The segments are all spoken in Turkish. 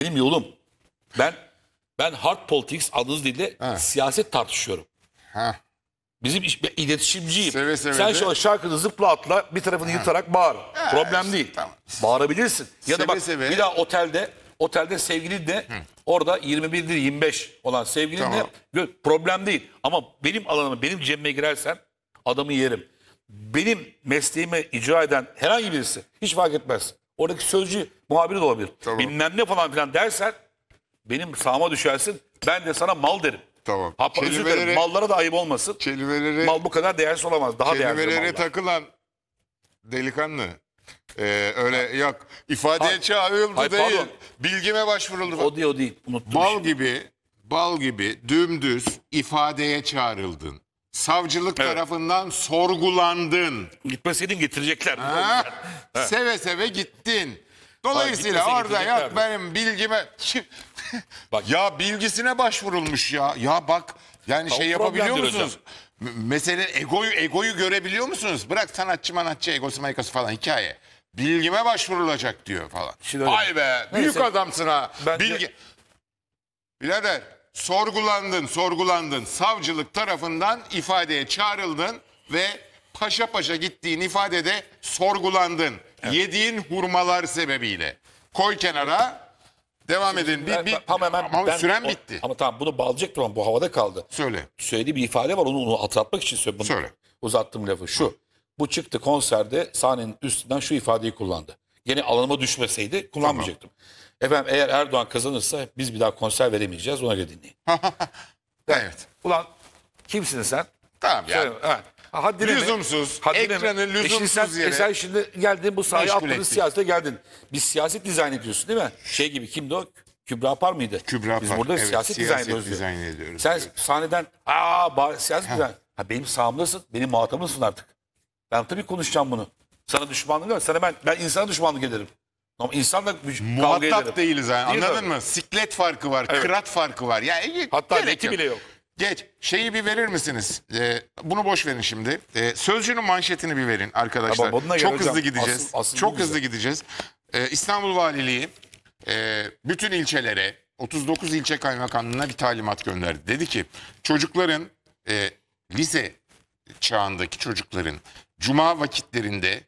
Benim yolum. Ben hard politics adınız dille Ha. siyaset tartışıyorum. Ha. Bizim ben iletişimciyim. Seve seve Sen de. şu şarkını zıpla atla bir tarafını yırtarak bağır. Problem işte, değil. tamam. Bağırabilirsin. Ya da Seve bak seve. bir daha otelde sevgilin de orada 21'dir 25 olan sevgilin Tamam. de problem değil. Ama benim alanıma benim cebime girersen adamı yerim. Benim mesleğimi icra eden herhangi birisi hiç fark etmez. Oradaki sözcü muhabiri de olabilir. Tamam. Bilmem ne falan filan dersen benim sağıma düşersin. Ben de sana mal derim. Tamam. Hatta özür dilerim. Mallara da ayıp olmasın. Kelimelere, Mal bu kadar değersiz olamaz. Daha değerli kelimelere mallar. takılan delikanlı. Öyle yok. İfadeye çağrıldı Hayır, değil. pardon. Bilgime başvuruldu. O değil. Unuttum. Bal gibi dümdüz ifadeye çağrıldın. Savcılık Evet. tarafından sorgulandın. Gitmeseydin getirecekler. Ha? Seve seve gittin. Dolayısıyla gitmese orada yok getireceklerdi. benim bilgime... Bak. Ya bilgisine başvurulmuş ya. Ya bak yani Tamam, şey yapabiliyor problemdir musunuz? Mesele egoyu görebiliyor musunuz? Bırak sanatçı egosu falan hikaye. Bilgime başvurulacak diyor falan. Şimdi öyle. Vay be büyük Neyse. adamsın ha. Bence- Birader sorgulandın. Savcılık tarafından ifadeye çağrıldın ve paşa paşa gittiğin ifadede sorgulandın. Yediğin hurmalar sebebiyle. Koy kenara. Devam edin. Ama süren bitti. Ama tamam bunu bağlayacaktım ama bu havada kaldı. Söyle. Söylediği bir ifade var onu hatırlatmak için söylüyorum. Söyle. Uzattım lafı şu. Bu çıktı konserde sahnenin üstünden şu ifadeyi kullandı. Gene alanıma düşmeseydi kullanmayacaktım. Efendim eğer Erdoğan kazanırsa biz bir daha konser veremeyeceğiz ona göre dinleyin. Evet. Ulan kimsin sen? Tamam ya. Söyle, evet. Haddine mi? Lüzumsuz. Haddine mi? Ekranı lüzumsuz şimdi sen yere. şimdi geldin bu sahaya meşgul atladın ettik. siyasete geldin. Biz siyaset dizayn ediyorsun değil mi? Şey gibi kimdi o? Kübra Par mıydı? Kübra Biz Par, burada evet, siyaset dizayn ediyoruz diyor. dizayn ediyoruz. Sen sahneden siyaset dizayn. Ha, benim sağımdasın. Benim muhatabımsın artık. Ben tabii konuşacağım bunu. Sana düşmanlık yok. Ben insana düşmanlık ederim. Ama insanla kavga ederim. Muhatap değiliz ha. Değil Anladın mi? mı? Siklet farkı var. Evet. Kırat farkı var. Ya, Hatta gerek neti bile yok. Geç. Şeyi bir verir misiniz? Bunu boş verin şimdi. Sözcünün manşetini bir verin arkadaşlar. Ama bununla Çok göre hızlı hocam, gideceğiz. asıl Çok bu hızlı güzel. gideceğiz. İstanbul Valiliği bütün ilçelere 39 ilçe kaymakamlığına bir talimat gönderdi. Dedi ki çocukların lise çağındaki çocukların cuma vakitlerinde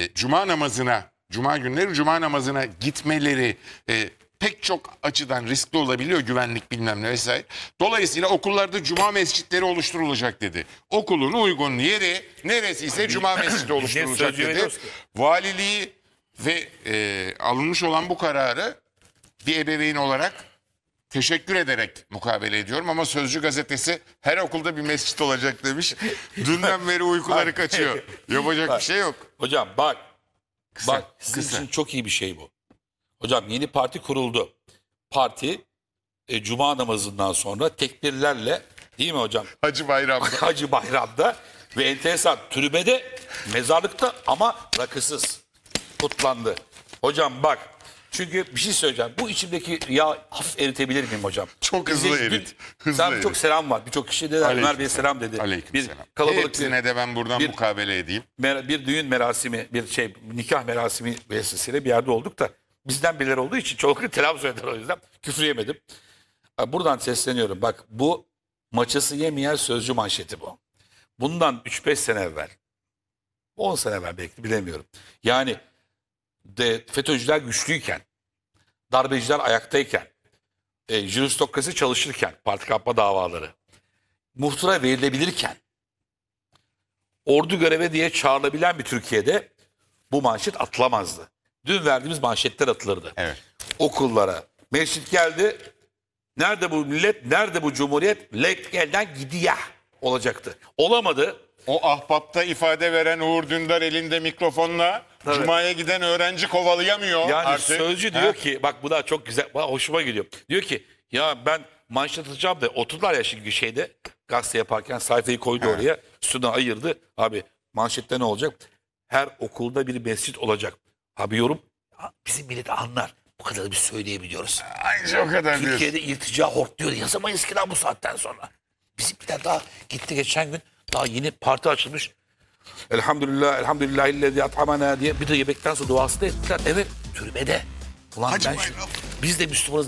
cuma günleri cuma namazına gitmeleri pek çok açıdan riskli olabiliyor, güvenlik bilmem ne vesaire. Dolayısıyla okullarda cuma mescitleri oluşturulacak dedi. Okulun uygun yeri neresiyse cuma mescidi oluşturulacak sözcü dedi. veriyoruz ki. Valiliği ve alınmış olan bu kararı bir ebeveyn olarak teşekkür ederek mukabele ediyorum ama Sözcü gazetesi her okulda bir mescit olacak demiş. Dünden beri uykuları kaçıyor. Yapacak bir şey yok. Hocam bak. Bak sizin kısa. için çok iyi bir şey bu. Hocam yeni parti kuruldu. Parti cuma namazından sonra tekbirlerle değil mi hocam? Hacı Bayram'da. Hacı Bayram'da ve enteresan türbede mezarlıkta ama rakısız kutlandı. Hocam bak çünkü bir şey söyleyeceğim. Bu içimdeki yağ hafif eritebilir miyim hocam? Çok hızlı Bize erit. dün- Hızlı Sen erit. çok selam var. Birçok kişi de Ömer Bey'e Aleykümselam. selam dedi. Bir Aleykümselam. kalabalık Hepsine de ben buradan bir- mukabele edeyim. bir düğün merasimi, nikah merasimi vesilesiyle bir yerde olduk da bizden birileri olduğu için çoluklu telaffuz eder o yüzden küfür yemedim. Buradan sesleniyorum. Bak bu maçası yemeyen sözcü manşeti bu. Bundan 3-5 sene evvel, 10 sene evvel belki bilemiyorum. Yani FETÖ'cüler güçlüyken, darbeciler ayaktayken, juristokrasi çalışırken, parti kapma davaları, muhtıra verilebilirken, ordu göreve diye çağrılabilen bir Türkiye'de bu manşet atılamazdı. Dün verdiğimiz manşetler atılırdı. Evet. Okullara. Mescit geldi. Nerede bu millet? Nerede bu cumhuriyet? Lek elden gidiyor olacaktı. Olamadı. O ahbapta ifade veren Uğur Dündar elinde mikrofonla Tabii. Cuma'ya giden öğrenci kovalayamıyor Yani artık. sözcü diyor ki bak bu da çok güzel hoşuma gidiyor. Diyor ki ya ben manşet atacağım da oturdular ya şimdi şeyde gazete yaparken sayfayı koydu oraya üstünden ayırdı. Abi manşette ne olacak? Her okulda bir mescit olacak. Abi yorum bizim millet anlar. Bu kadar biz söyleyebiliyoruz. Aynı o kadar diyorsun. Türkiye'de irtica hortluyor. Yazamayız ki lan bu saatten sonra. Bizimkiler daha gitti geçen gün daha yeni parti açılmış. Elhamdülillahillezî at'amana diye bir de yemekten sonra duasını ettiler. Evet türbede. Ulan Hacı ben Bayram. biz de Müslümanız.